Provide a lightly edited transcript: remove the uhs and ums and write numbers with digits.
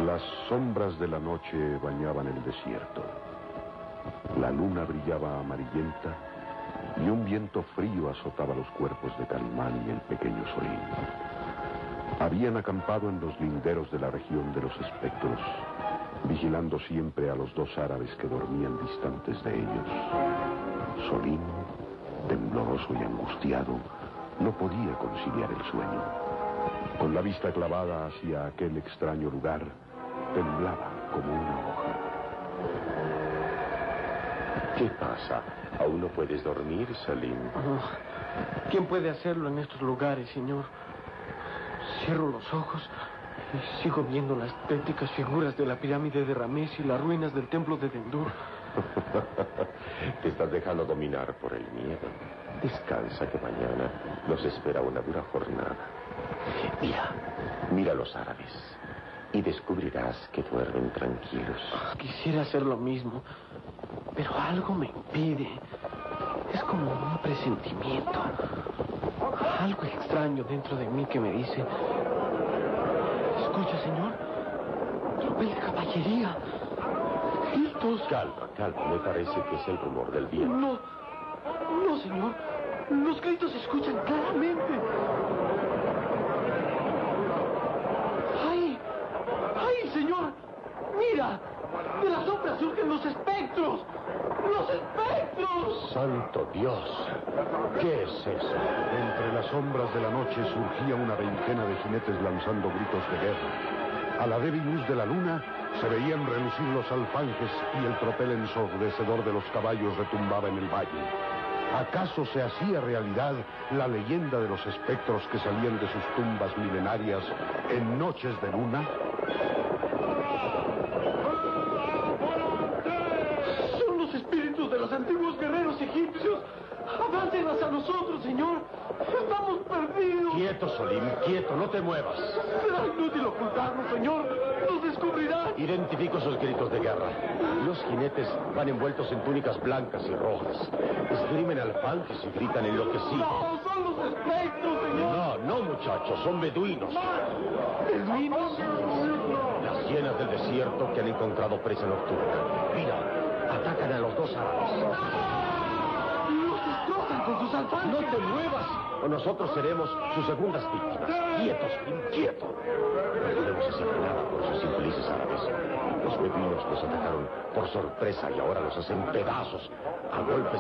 Las sombras de la noche bañaban el desierto. La luna brillaba amarillenta y un viento frío azotaba los cuerpos de Calimán y el pequeño Solín. Habían acampado en los linderos de la región de los espectros, vigilando siempre a los dos árabes que dormían distantes de ellos. Solín, tembloroso y angustiado, no podía conciliar el sueño. Con la vista clavada hacia aquel extraño lugar, temblaba como una hoja. ¿Qué pasa? ¿Aún no puedes dormir, Salim? ¿Quién puede hacerlo en estos lugares, señor? Cierro los ojos y sigo viendo las tétricas figuras de la pirámide de Ramés y las ruinas del templo de Dendur. Te estás dejando dominar por el miedo. Descansa, que mañana nos espera una dura jornada. Mira a los árabes y descubrirás que duermen tranquilos. Quisiera hacer lo mismo, pero algo me impide. Es como un presentimiento. Algo extraño dentro de mí que me dice: escucha, señor, tropel de caballería. Gritos. Calma, me parece que es el rumor del viento. No, señor. Los gritos se escuchan claramente. ¡Ay, señor! ¡Mira! ¡De las sombras surgen los espectros! ¡Los espectros! ¡Santo Dios! ¿Qué es eso? Entre las sombras de la noche surgía una veintena de jinetes lanzando gritos de guerra. A la débil luz de la luna se veían relucir los alfanjes y el tropel ensordecedor de los caballos retumbaba en el valle. ¿Acaso se hacía realidad la leyenda de los espectros que salían de sus tumbas milenarias en noches de luna? Son los espíritus de los antiguos guerreros egipcios. Avancen hacia nosotros, señor. Estamos perdidos. Quieto, Solim, quieto, no te muevas. Será inútil ocultarnos, señor. Nos descubrirán. Identifico esos gritos de guerra. Los jinetes van envueltos en túnicas blancas y rojas. Esgrimen alfanjes y gritan enloquecidos. No, son los espectros, señor. No, muchachos, son beduinos. ¿Beduinos? Las hienas del desierto que han encontrado presa nocturna. Mira, atacan a los dos árabes. Los destrozan con sus alfanjes. No te muevas, o nosotros seremos sus segundas víctimas. Quietos, inquieto. No podemos hacer nada por esos infelices árabes. Los beduinos nos atacaron por sorpresa y ahora los hacen pedazos a golpes